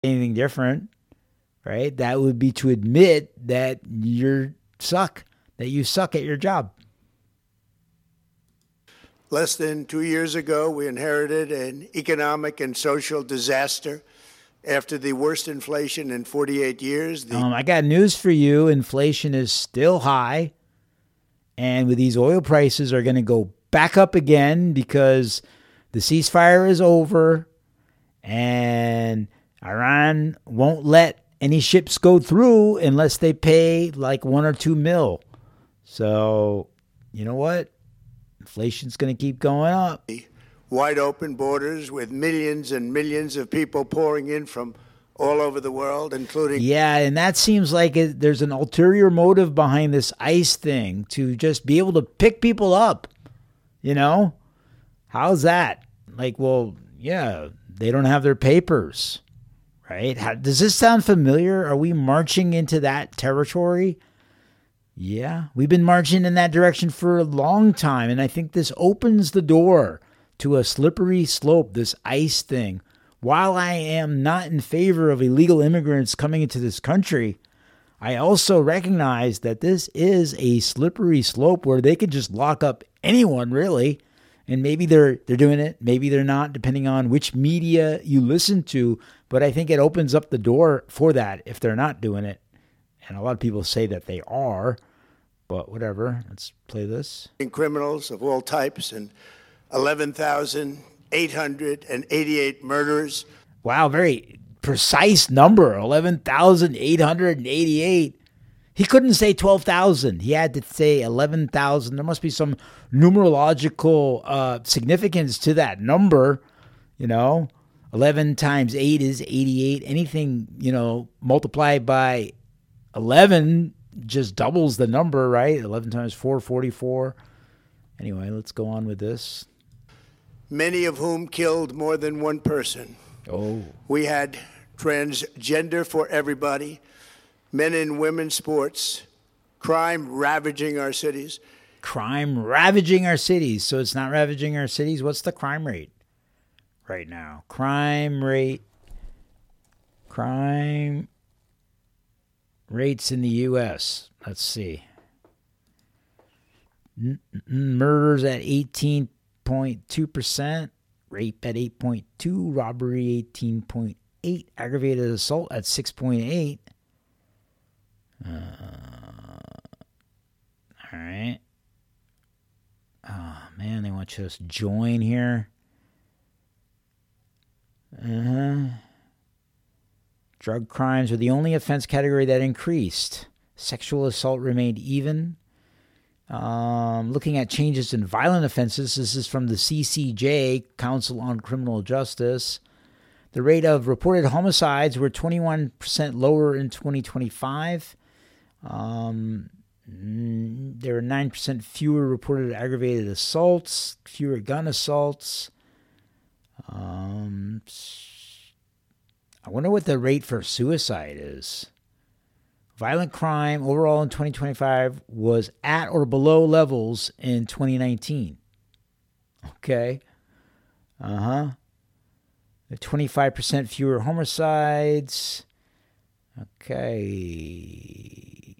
anything different, right? That would be to admit that you suck at your job. Less than 2 years ago, we inherited an economic and social disaster. After the worst inflation in 48 years. I got news for you. Inflation is still high. And with these oil prices are going to go back up again because the ceasefire is over and Iran won't let any ships go through unless they pay like $1 or $2 million. So, you know what? Inflation's going to keep going up. Wide open borders with millions and millions of people pouring in from all over the world, including... Yeah, and that seems like there's an ulterior motive behind this ICE thing to just be able to pick people up, you know? How's that? Like, well, yeah, they don't have their papers, right? Does this sound familiar? Are we marching into that territory? Yeah, we've been marching in that direction for a long time, and I think this opens the door to a slippery slope, this ICE thing. While I am not in favor of illegal immigrants coming into this country, I also recognize that this is a slippery slope where they could just lock up anyone, really. And maybe they're doing it, maybe they're not, depending on which media you listen to. But I think it opens up the door for that if they're not doing it. And a lot of people say that they are, but whatever. Let's play this. Criminals of all types and 11,888 murders. Wow, very precise number, 11,888. He couldn't say 12,000. He had to say 11,000. There must be some numerological significance to that number. 11 times 8 is 88. Anything, multiplied by 11 just doubles the number, right? 11 times 4, 44. Anyway, let's go on with this. Many of whom killed more than one person. Oh. We had transgender for everybody, men and women sports, crime ravaging our cities. Crime ravaging our cities. So it's not ravaging our cities. What's the crime rate right now? Crime rates in the U.S. Let's see. Murders at 18.2%, rape at 8.2%, robbery 18.8%, aggravated assault at 6.8%. All right. Oh, man, they want you to join here. Drug crimes are the only offense category that increased. Sexual assault remained even. Looking at changes in violent offenses, this is from the CCJ, Council on Criminal Justice. The rate of reported homicides were 21% lower in 2025. There were 9% fewer reported aggravated assaults, fewer gun assaults. I wonder what the rate for suicide is. Violent crime overall in 2025 was at or below levels in 2019. Okay. 25% fewer homicides. Okay.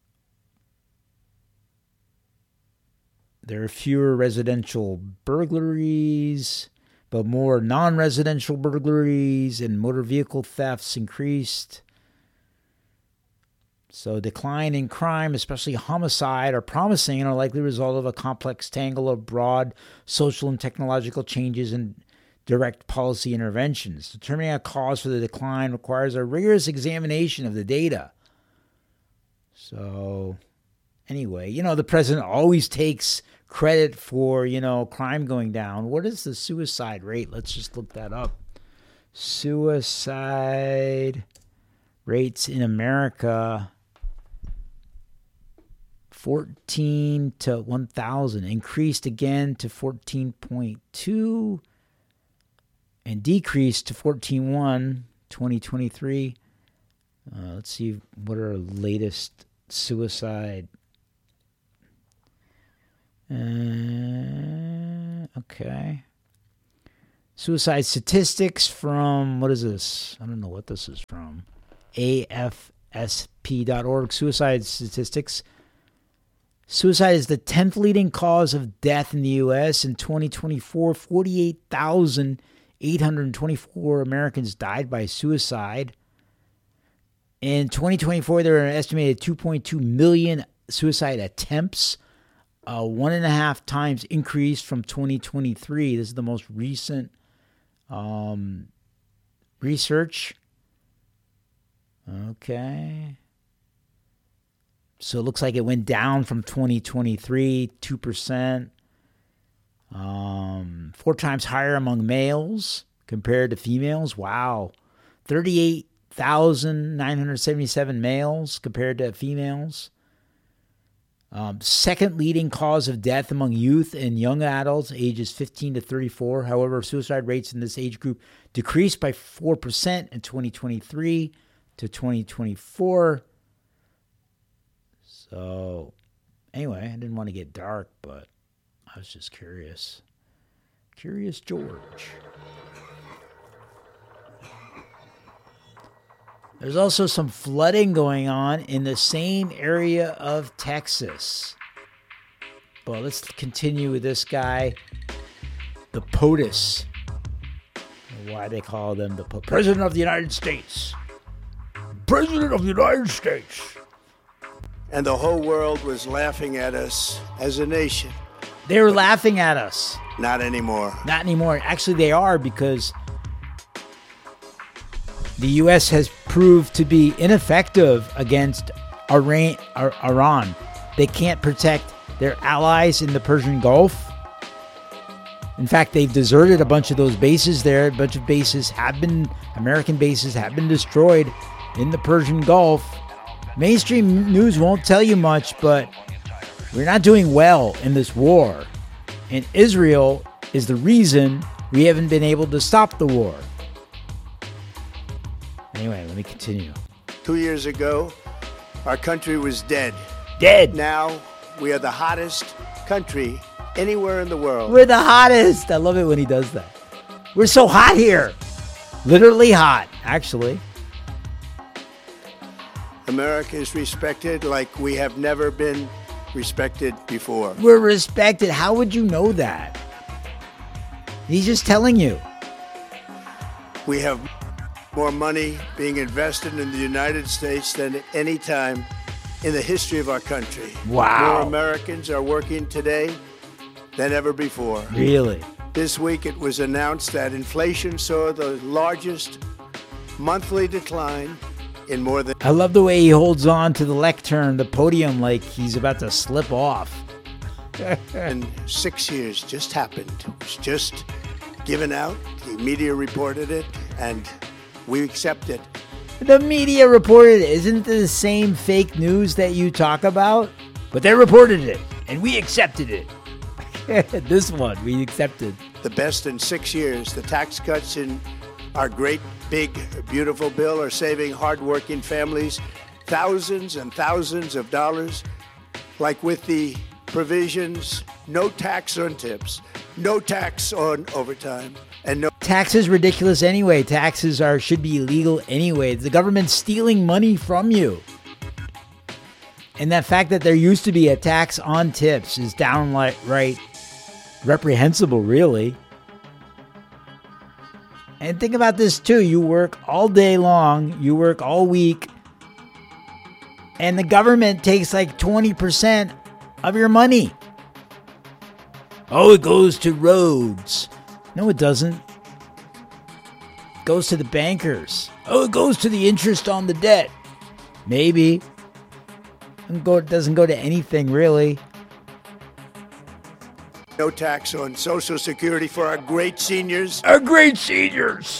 There are fewer residential burglaries, but more non-residential burglaries and motor vehicle thefts increased. So decline in crime, especially homicide, are promising and are likely a result of a complex tangle of broad social and technological changes and direct policy interventions. Determining a cause for the decline requires a rigorous examination of the data. So anyway, the president always takes credit for, crime going down. What is the suicide rate? Let's just look that up. Suicide rates in America, 14 to 1,000, increased again to 14.2 and decreased to 14.1, 2023. Let's see what our latest suicide. Okay. Suicide statistics from, what is this? I don't know what this is from. AFSP.org. Suicide statistics. Suicide is the 10th leading cause of death in the U.S. In 2024, 48,824 Americans died by suicide. In 2024, there are an estimated 2.2 million suicide attempts, a 1.5 times increase from 2023. This is the most recent research. Okay. So it looks like it went down from 2023, 2%. 4 times higher among males compared to females. Wow. 38,977 males compared to females. Second leading cause of death among youth and young adults ages 15 to 34. However, suicide rates in this age group decreased by 4% in 2023 to 2024. So, anyway, I didn't want to get dark, but I was just curious. Curious George. There's also some flooding going on in the same area of Texas. But let's continue with this guy, the POTUS. Why they call them the President of the United States. President of the United States. And the whole world was laughing at us as a nation. They were laughing at us. Not anymore. Not anymore. Actually, they are, because the U.S. has proved to be ineffective against Iran. They can't protect their allies in the Persian Gulf. In fact, they've deserted a bunch of those bases there. A bunch of American bases have been destroyed in the Persian Gulf. Mainstream news won't tell you much, but we're not doing well in this war. And Israel is the reason we haven't been able to stop the war. Anyway, let me continue. 2 years ago, our country was dead. Dead. Now, we are the hottest country anywhere in the world. We're the hottest. I love it when he does that. We're so hot here. Literally hot, actually. America is respected like we have never been respected before. We're respected. How would you know that? He's just telling you. We have more money being invested in the United States than at any time in the history of our country. Wow. More Americans are working today than ever before. Really? This week it was announced that inflation saw the largest monthly decline in more than... I love the way he holds on to the lectern, the podium, like he's about to slip off. in 6 years. Just happened. It was just given out. The media reported it, and we accept it. The media reported it. Isn't it the same fake news that you talk about? But they reported it, and we accepted it. This one, we accepted. The best in 6 years. The tax cuts in our great, big, beautiful bill are saving hardworking families thousands and thousands of dollars. Like with the provisions, no tax on tips, no tax on overtime, and no... Tax is ridiculous anyway. Taxes should be illegal anyway. The government's stealing money from you. And that fact that there used to be a tax on tips is downright reprehensible, really. And think about this too. You work all day long. You work all week. And the government takes like 20% of your money. Oh, it goes to roads. No, it doesn't. It goes to the bankers. Oh, it goes to the interest on the debt. Maybe. It doesn't go to anything, really. No tax on Social Security for our great seniors. Our great seniors!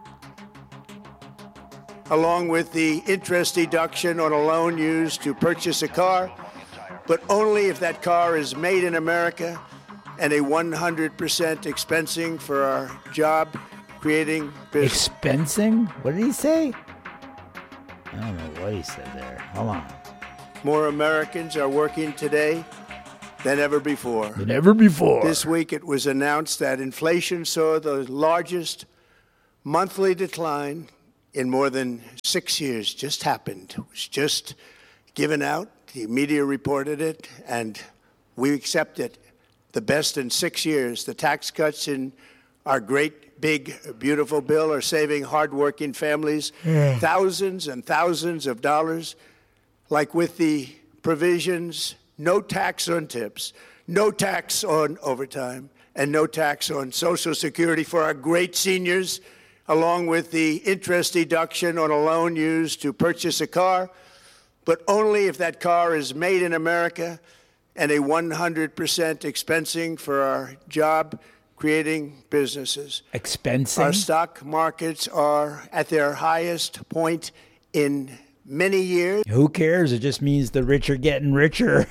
Along with the interest deduction on a loan used to purchase a car, but only if that car is made in America, and a 100% expensing for our job creating business. Expensing? What did he say? I don't know what he said there. Hold on. More Americans are working today than ever before. Than ever before. This week it was announced that inflation saw the largest monthly decline in more than 6 years. Just happened. It was just given out. The media reported it, and we accept it. The best in 6 years. The tax cuts in our great, big, beautiful bill are saving hardworking families thousands and thousands of dollars, like with the provisions, no tax on tips, no tax on overtime, and no tax on Social Security for our great seniors, along with the interest deduction on a loan used to purchase a car, but only if that car is made in America, and a 100% expensing for our job-creating businesses. Expensing? Our stock markets are at their highest point in many years. Who cares? It just means the rich are getting richer.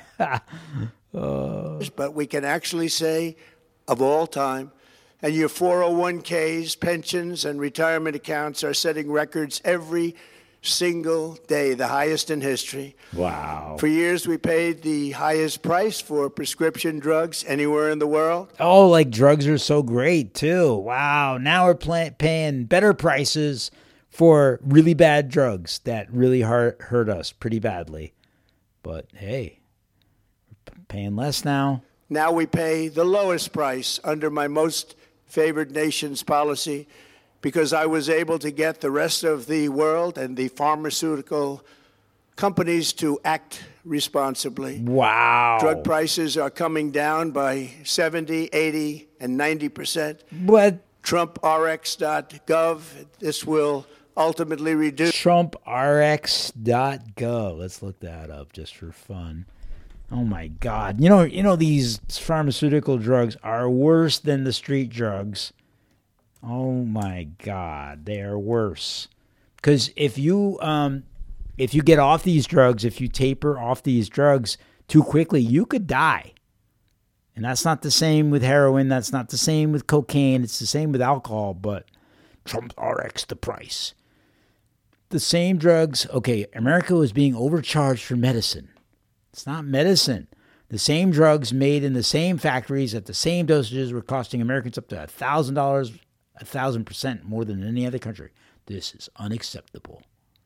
But we can actually say, of all time, and your 401ks, pensions, and retirement accounts are setting records every single day, the highest in history. Wow. For years, we paid the highest price for prescription drugs anywhere in the world. Oh, like drugs are so great, too. Wow. Now we're paying better prices for really bad drugs that really hurt us pretty badly. But, hey, we're paying less now. Now we pay the lowest price under my most favored nations policy, because I was able to get the rest of the world and the pharmaceutical companies to act responsibly. Wow. Drug prices are coming down by 70, 80, and 90%. What? TrumpRx.gov. This will ultimately reduce. TrumpRx.gov. Let's look that up just for fun. Oh my God. You know these pharmaceutical drugs are worse than the street drugs. Oh my God, they are worse. Because if you get off these drugs, if you taper off these drugs too quickly, you could die. And that's not the same with heroin. That's not the same with cocaine. It's the same with alcohol. But Trump RX the price. The same drugs. Okay, America was being overcharged for medicine. It's not medicine. The same drugs made in the same factories at the same dosages were costing Americans up to $1,000. 1,000% more than any other country. This is unacceptable.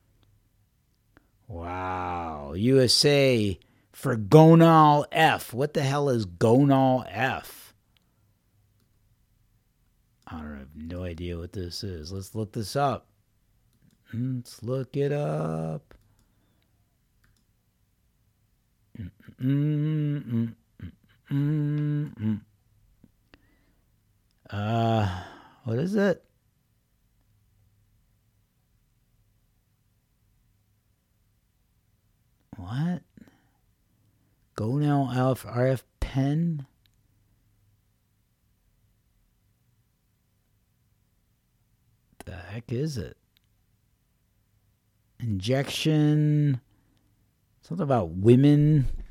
Wow. USA for Gonal F. What the hell is Gonal F? I have no idea what this is. Let's look this up. Let's look it up. What is it? What? Gonal Alpha RF pen? The heck is it? Injection. Something about women.